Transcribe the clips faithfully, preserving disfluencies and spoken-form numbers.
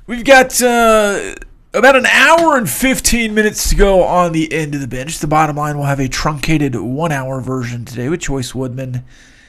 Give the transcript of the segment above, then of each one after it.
We've got uh, about an hour and fifteen minutes to go on the end of the bench. The bottom line, will have a truncated one-hour version today with Choice Woodman,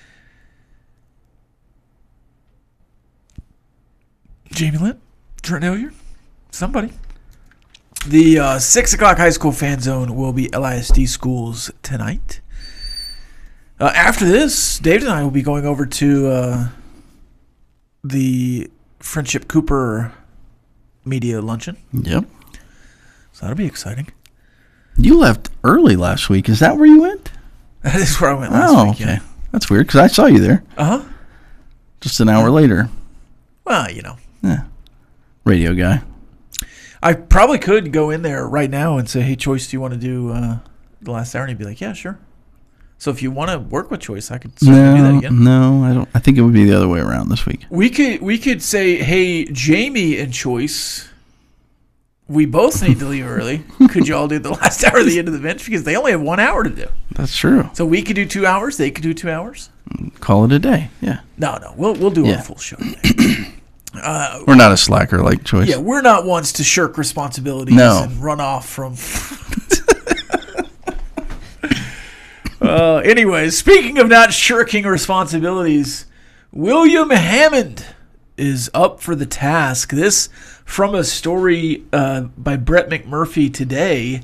Jamie Lynn, Trent Hilliard, somebody. The uh, six o'clock high school fan zone will be L I S D schools tonight. Uh, after this, Dave and I will be going over to uh, the Friendship Cooper media luncheon. Yep. So that'll be exciting. You left early last week. Is that where you went? That is where I went last oh, week. okay. Yeah. That's weird because I saw you there. Uh huh. Just an hour later. Well, you know. Yeah. Radio guy. I probably could go in there right now and say, hey, Choice, do you want to do uh, the last hour? And he'd be like, yeah, sure. So if you want to work with Choice, I could certainly no, do that again. No, I don't. I think it would be the other way around this week. We could we could say, hey, Jamie and Choice, we both need to leave early. Could you all do the last hour at the end of the bench? Because they only have one hour to do. That's true. So we could do two hours. They could do two hours. Call it a day. Yeah. No, no. We'll we'll do yeah. a full show today. Uh, we're not a slacker like Choice. Yeah, we're not ones to shirk responsibilities no. and run off from... uh, anyways, speaking of not shirking responsibilities, William Hammond is up for the task. This from a story uh, by Brett McMurphy today.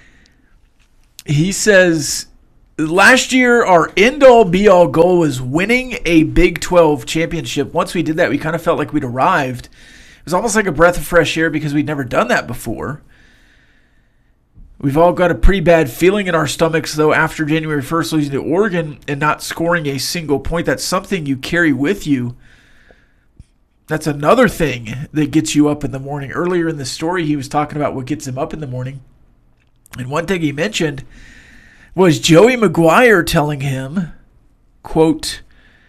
He says... Last year, our end-all, be-all goal was winning a Big twelve championship. Once we did that, we kind of felt like we'd arrived. It was almost like a breath of fresh air because we'd never done that before. We've all got a pretty bad feeling in our stomachs, though, after January first losing to Oregon and not scoring a single point. That's something you carry with you. That's another thing that gets you up in the morning. Earlier in the story, he was talking about what gets him up in the morning. And one thing he mentioned was Joey McGuire telling him, quote,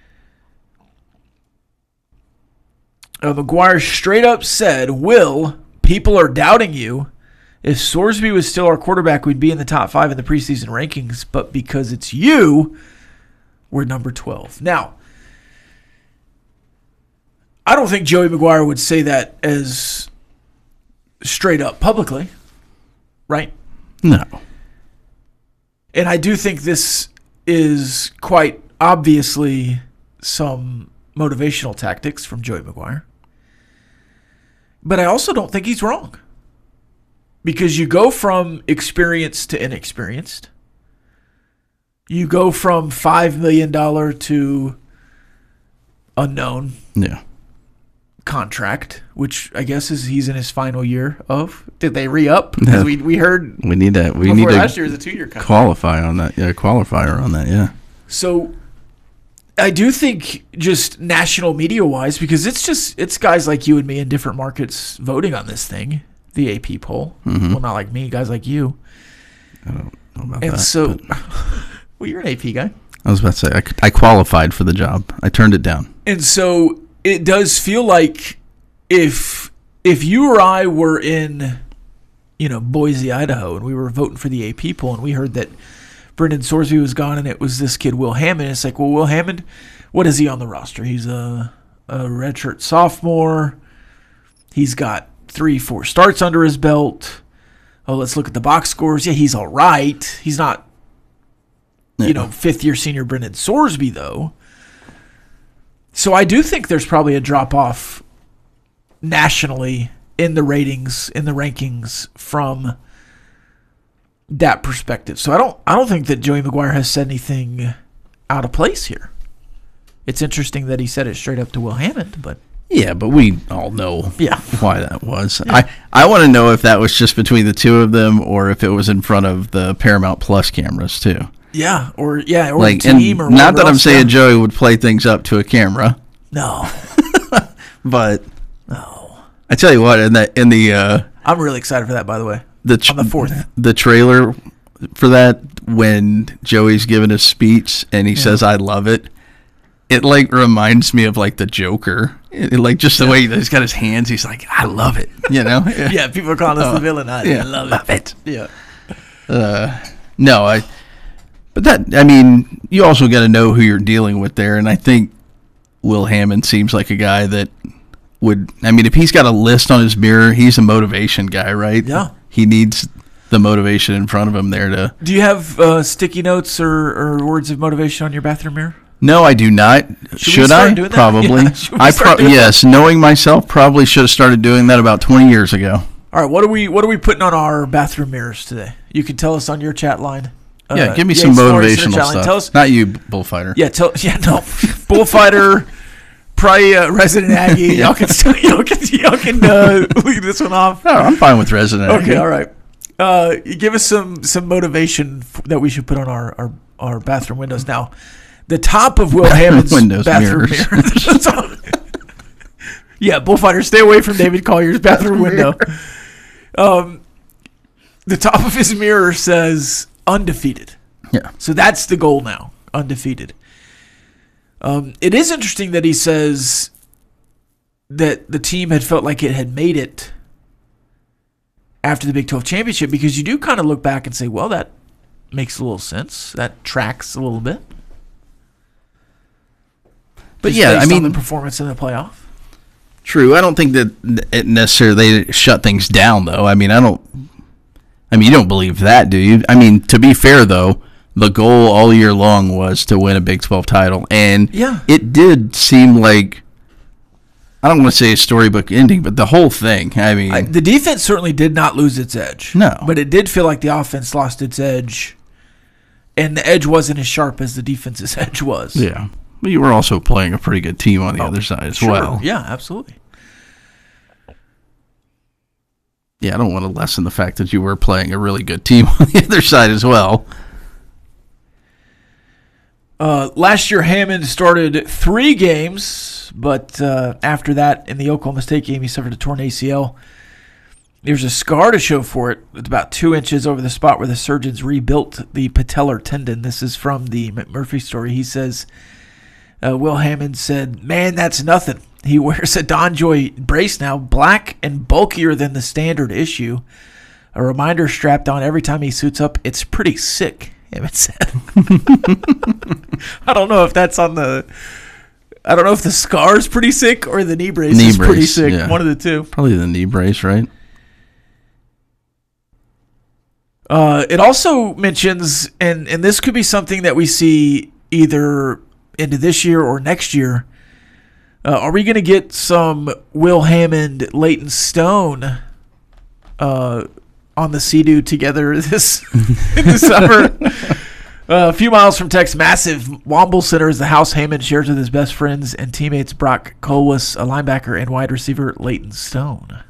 uh, McGuire straight up said, Will, people are doubting you. If Sorsby was still our quarterback, we'd be in the top five in the preseason rankings, but because it's you, we're number twelve. Now, I don't think Joey McGuire would say that as straight up publicly, right? No. And I do think this is quite obviously some motivational tactics from Joey McGuire. But I also don't think he's wrong. Because you go from experienced to inexperienced. You go from five million dollars to unknown yeah. contract, which I guess is he's in his final year of. Did they re-up? Because Yeah. we we heard we need that. We before need to last year was a two-year contract. qualify on that. Yeah, qualifier on that. Yeah. So I do think just national media-wise, because it's just it's guys like you and me in different markets voting on this thing, the A P poll. Mm-hmm. Well, not like me, guys like you. I don't know about And that. so, but well, you're an A P guy. I was about to say I, I qualified for the job. I turned it down. And so it does feel like if if you or I were in, you know, Boise, Idaho, and we were voting for the A P poll, and we heard that Brendan Sorsby was gone, and it was this kid Will Hammond. It's like, well, Will Hammond, what is he on the roster? He's a a redshirt sophomore. He's got three, four starts under his belt. Oh, let's look at the box scores. Yeah, he's all right. He's not, you Yeah. know, fifth year senior Brendan Sorsby though. So I do think there's probably a drop off nationally in the ratings, in the rankings from that perspective. So I don't I don't think that Joey McGuire has said anything out of place here. It's interesting that he said it straight up to Will Hammond, but Yeah, but we all know yeah. why that was. I, I want to know if that was just between the two of them or if it was in front of the Paramount Plus cameras too. Yeah, or yeah, or Like, team and or not whatever that I'm else, saying yeah. Joey would play things up to a camera, No. but No. I tell you what, in that in the uh, I'm really excited for that, by the way. the tr- On the fourth. the trailer for that when Joey's giving a speech and he Yeah. says I love it. It like reminds me of like the Joker. It, like just the Yeah. way he's got his hands, he's like, I love it. You know? Yeah, people are calling us Oh, the villain. I yeah, love, love it. it. Yeah. Uh, no, I. But that, I mean, you also got to know who you're dealing with there, and I think Will Hammond seems like a guy that would, I mean, if he's got a list on his mirror, he's a motivation guy, right? Yeah. He needs the motivation in front of him there to. Do you have uh, sticky notes or, or words of motivation on your bathroom mirror? No, I do not. Should, should I? Probably. Yeah, I pro- yes, that? Knowing myself, probably should have started doing that about twenty years ago. All right, what are we what are we putting on our bathroom mirrors today? You can tell us on your chat line. Yeah, uh, give me yeah, some motivational stuff. Tell us, not you, Bullfighter. Yeah, tell yeah no, Bullfighter, probably uh, Resident Aggie. Y'all can still, y'all can y'all can uh, leave this one off. No, I'm fine with Resident Aggie. Okay, all right. Uh, give us some some motivation f- that we should put on our, our, our bathroom windows now. The top of Will Hammond's windows, bathroom mirror. Yeah, Bullfighter, stay away from David Collier's bathroom window. Um, the top of his mirror says undefeated. Yeah. So that's the goal now, undefeated. Um, it is interesting that he says that the team had felt like it had made it after the Big twelve championship, because you do kind of look back and say, well, that makes a little sense. That tracks a little bit. But Just yeah, based I mean, on the performance in the playoff. True. I don't think that it necessarily shut things down, though. I mean, I don't. I mean, you don't believe that, do you? I mean, to be fair, though, the goal all year long was to win a Big twelve title, and yeah. it did seem like. I don't want to say a storybook ending, but the whole thing. I mean, I, the defense certainly did not lose its edge. No, but it did feel like the offense lost its edge, and the edge wasn't as sharp as the defense's edge was. Yeah. But you were also playing a pretty good team on the oh, other side as sure. well. Yeah, absolutely. Yeah, I don't want to lessen the fact that you were playing a really good team on the other side as well. Uh, last year, Hammond started three games, but uh, after that, in the Oklahoma State game, he suffered a torn A C L. There's a scar to show for it. It's about two inches over the spot where the surgeons rebuilt the patellar tendon. This is from the McMurphy story. He says, uh, Will Hammond said, man, that's nothing. He wears a DonJoy brace now, black and bulkier than the standard issue. A reminder strapped on every time he suits up. It's pretty sick, Hammond said. I don't know if that's on the... I don't know if the scar's pretty sick or the knee brace knee is brace, pretty sick. Yeah. One of the two. Probably the knee brace, right? Uh, it also mentions, and, and this could be something that we see either into this year or next year, uh, are we going to get some Will Hammond, Leighton Stone uh, on the Sea-Doo together this, this summer? Uh, a few miles from Tech's massive Womble Center is the house Hammond shares with his best friends and teammates Brock Colwis, a linebacker, and wide receiver Leighton Stone.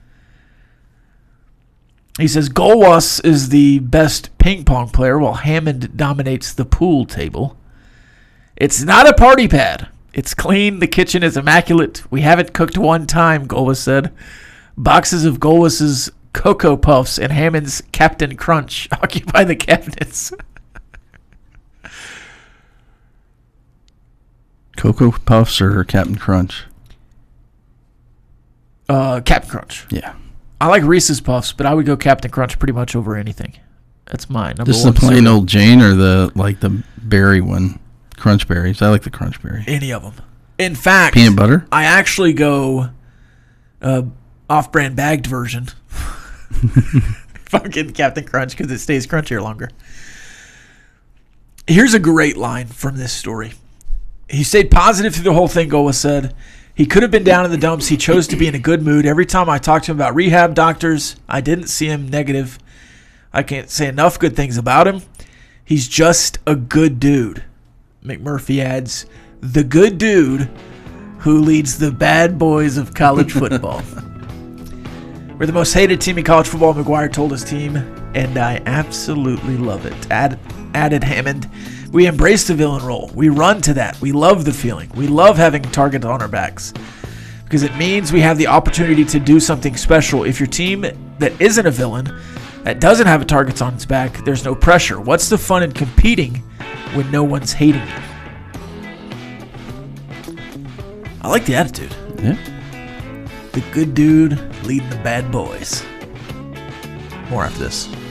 He says Golwas is the best ping pong player while Hammond dominates the pool table. It's not a party pad. It's clean. The kitchen is immaculate. We haven't cooked one time, Golwas said. Boxes of Golwas's Cocoa Puffs and Hammond's Captain Crunch occupy the cabinets. Cocoa Puffs or Captain Crunch? Uh, Captain Crunch. Yeah. I like Reese's Puffs, but I would go Captain Crunch pretty much over anything. That's mine. Number This is one the plain cereal. old Jane or the like the berry one? Crunch berries. I like the crunch berry. Any of them. In fact, Peanut butter? I actually go uh, off-brand bagged version. If I'm getting Captain Crunch because it stays crunchier longer. Here's a great line from this story. He stayed positive through the whole thing, Goa said. He could have been down in the dumps. He chose to be in a good mood. Every time I talked to him about rehab doctors, I didn't see him negative. I can't say enough good things about him. He's just a good dude. McMurphy adds, the good dude who leads the bad boys of college football. We're the most hated team in college football, McGuire told his team, and I absolutely love it. Add, added Hammond, we embrace the villain role. We run to that. We love the feeling. We love having a target on our backs because it means we have the opportunity to do something special. If your team that isn't a villain, that doesn't have a target on its back, there's no pressure. What's the fun in competing when no one's hating you? I like the attitude. Yeah. The good dude leading the bad boys. More after this.